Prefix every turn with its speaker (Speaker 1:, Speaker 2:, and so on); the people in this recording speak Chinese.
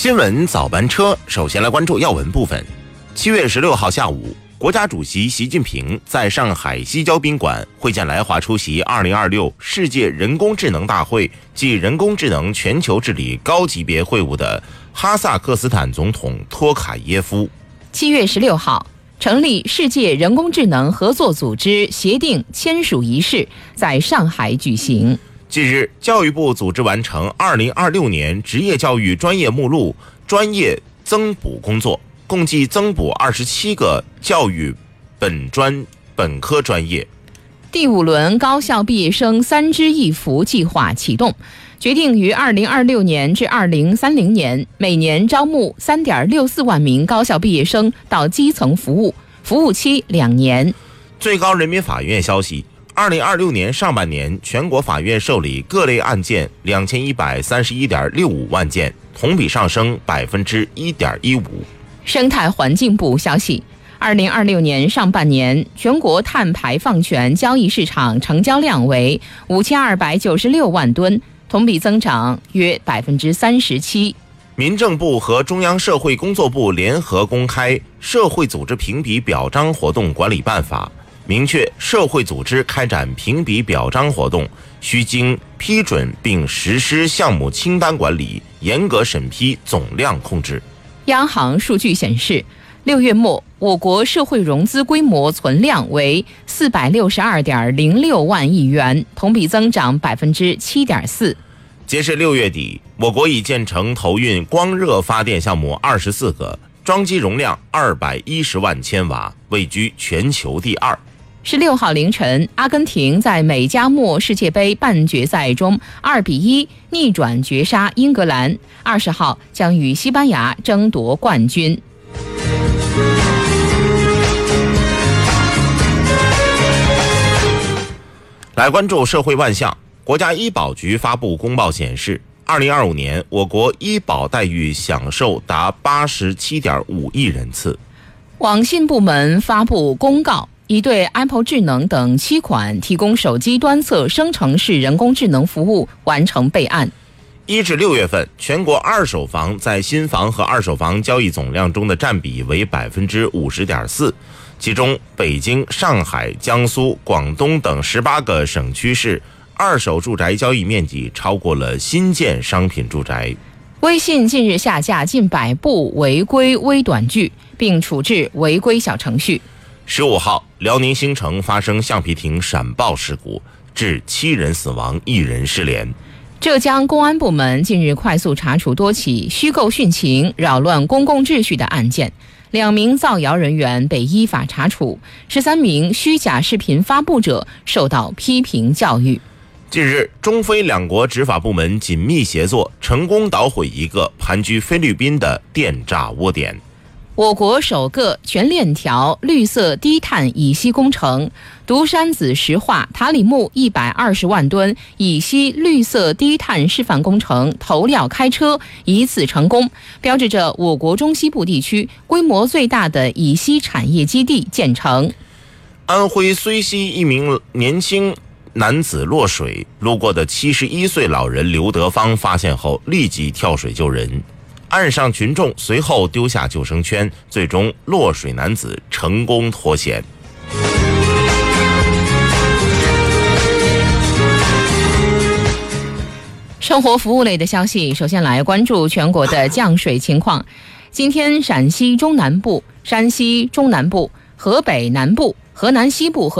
Speaker 1: 新闻早班车，首先来关注要闻部分。7月16号下午，国家主席习近平在上海西郊宾馆会见来华出席2026世界人工智能大会暨人工智能全球治理高级别会晤的哈萨克斯坦总统托卡耶夫。
Speaker 2: 7月16号，成立世界人工智能合作组织协定签署仪式在上海举行。
Speaker 1: 近日，教育部组织完成2026年职业教育专业目录专业增补工作，共计增补27个教育本科专业。
Speaker 2: 第5轮高校毕业生3支一扶计划启动，决定于2026年至2030年每年招募 3.64 万名高校毕业生到基层服务，服务期2年。
Speaker 1: 最高人民法院消息，2026年上半年全国法院受理各类案件2131.65万件，同比上升 1.15%。
Speaker 2: 生态环境部消息，2026年上半年全国碳排放权交易市场成交量为5296万吨，同比增长约 37%。
Speaker 1: 民政部和中央社会工作部联合公开《社会组织评比表彰活动管理办法》，明确社会组织开展评比表彰活动需经批准并实施项目清单管理，严格审批总量控制。
Speaker 2: 央行数据显示，6月末我国社会融资规模存量为 462.06 万亿元，同比增长 7.4%。
Speaker 1: 截至6月底，我国已建成投运光热发电项目24个，装机容量210万千瓦，位居全球第2。
Speaker 2: 16号凌晨，阿根廷在美加墨世界杯半决赛中2-1逆转绝杀英格兰，20号将与西班牙争夺冠军。
Speaker 1: 来关注社会万象。国家医保局发布公报显示，2025年我国医保待遇享受达 87.5 亿人次。
Speaker 2: 网信部门发布公告，已对 Apple 智能等7款提供手机端侧生成式人工智能服务完成备案。
Speaker 1: 1至6月份，全国二手房在新房和二手房交易总量中的占比为 50.4%， 其中北京、上海、江苏、广东等18个省区市二手住宅交易面积超过了新建商品住宅。
Speaker 2: 微信近日下架近100部违规微短剧，并处置违规小程序。
Speaker 1: 15号，辽宁兴城发生橡皮艇闪爆事故，致7人死亡，1人失联。
Speaker 2: 浙江公安部门近日快速查处多起虚构殉情、扰乱公共秩序的案件，2名造谣人员被依法查处，13名虚假视频发布者受到批评教育。
Speaker 1: 近日，中非两国执法部门紧密协作，成功捣毁一个盘踞菲律宾的电诈窝点。
Speaker 2: 我国首个全链条绿色低碳乙烯工程独山子石化塔里木120万吨乙烯绿色低碳示范工程投料开车一次成功，标志着我国中西部地区规模最大的乙烯产业基地建成。
Speaker 1: 安徽睢溪一名年轻男子落水，路过的71岁老人刘德芳发现后立即跳水救人，岸上群众随后丢下救生圈，最终落水男子成功脱险。
Speaker 2: 生活服务类的消息，首先来关注全国的降水情况。今天陕西中南部、山西中南部、河北南部、河南西部和